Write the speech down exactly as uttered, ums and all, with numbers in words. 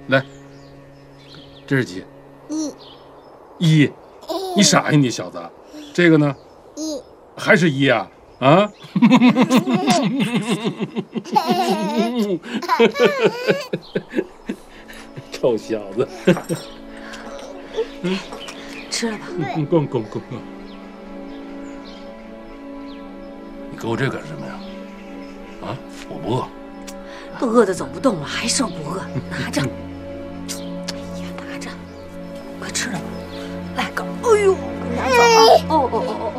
来，这是几？ 一。 一，你傻呀你小子！这个呢？ 一， 还是一啊？啊！臭小子！ 嗯，吃了吧。 嗯，够够够够。 你给我这干什么呀？啊，我不饿。 都饿得走不动了，还说不饿？拿着。哎呀，拿着，快吃了吧。来个，哎呦，拿走啊！哦哦哦哦。